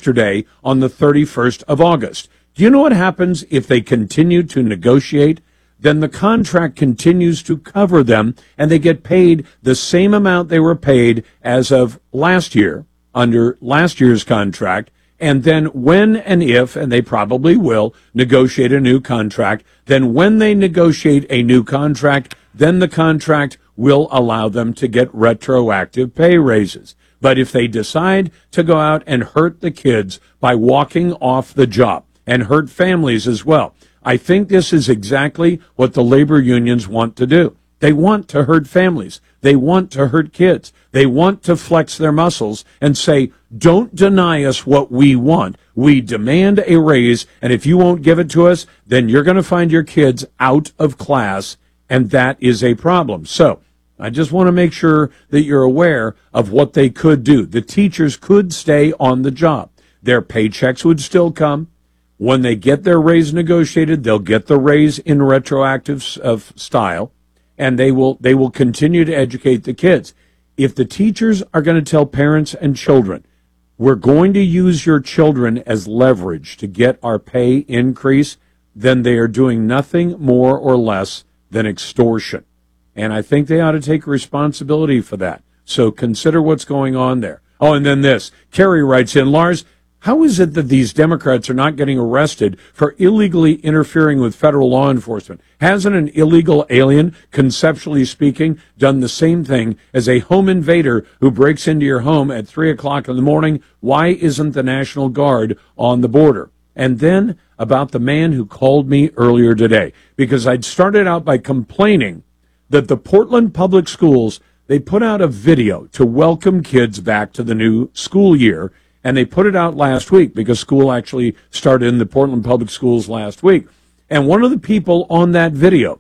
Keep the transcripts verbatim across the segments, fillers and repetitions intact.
yesterday on the thirty-first of August. Do you know what happens if they continue to negotiate? Then the contract continues to cover them, and they get paid the same amount they were paid as of last year under last year's contract. And then when and if, and they probably will, negotiate a new contract, then when they negotiate a new contract, then the contract will allow them to get retroactive pay raises. But if they decide to go out and hurt the kids by walking off the job and hurt families as well, I think this is exactly what the labor unions want to do. They want to hurt families. They want to hurt kids. They want to flex their muscles and say, don't deny us what we want. We demand a raise, and if you won't give it to us, then you're going to find your kids out of class, and that is a problem. So I just want to make sure that you're aware of what they could do. The teachers could stay on the job. Their paychecks would still come. When they get their raise negotiated, they'll get the raise in retroactive of style, and they will they will continue to educate the kids. If the teachers are going to tell parents and children, we're going to use your children as leverage to get our pay increase, then they are doing nothing more or less than extortion. And I think they ought to take responsibility for that. So consider what's going on there. Oh, and then this. Kerry writes in, Lars, how is it that these Democrats are not getting arrested for illegally interfering with federal law enforcement? Hasn't an illegal alien, conceptually speaking, done the same thing as a home invader who breaks into your home at three o'clock in the morning? Why isn't the National Guard on the border? And then about the man who called me earlier today, because I'd started out by complaining that the Portland Public Schools, they put out a video to welcome kids back to the new school year. And they put it out last week because school actually started in the Portland Public Schools last week. And one of the people on that video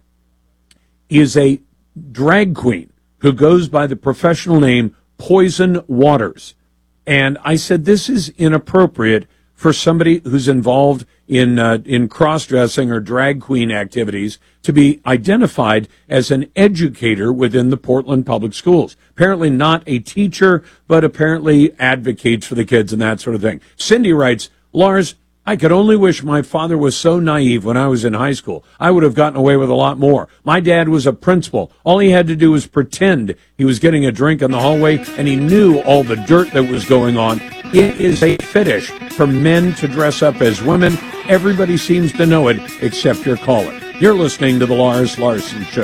is a drag queen who goes by the professional name Poison Waters. And I said, this is inappropriate for somebody who's involved in uh, in cross-dressing or drag queen activities to be identified as an educator within the Portland Public Schools. Apparently not a teacher, but apparently advocates for the kids and that sort of thing. Cindy writes, Lars, I could only wish my father was so naive when I was in high school. I would have gotten away with a lot more. My dad was a principal. All he had to do was pretend he was getting a drink in the hallway, and he knew all the dirt that was going on. It is a fetish for men to dress up as women. Everybody seems to know it except your caller. You're listening to The Lars Larson Show.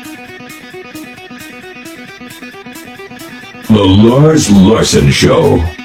The Lars Larson Show.